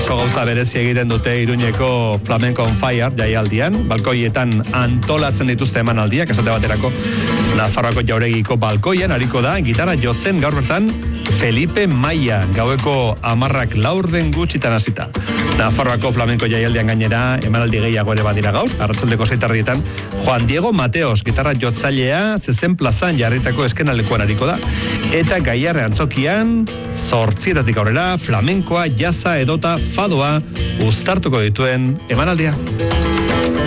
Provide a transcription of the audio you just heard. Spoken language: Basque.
Oso gauza berezi egiten dute Iruñeko Flamenco on Fire jaialdian, balkoietan antolatzen dituzte emanaldiak, esate baterako Nafarroako Jauregiko balkoian ariko da gitarra jotzen gaur bertan Felipe Maia, gaueko 10:04 gutxitan hasita. Nafarroako Flamenco jaialdian gainera emanaldi gehiago ere badira gaur, arratsaldeko 6:00 Juan Diego Mateos, gitarra jotzailea Zezen plazan jarritako eskenalekuan ariko da. Eta Gaiarre antzokian 8:00 aurrera flamenkoa, jazza edota fadoa uztartuko dituen emanaldia.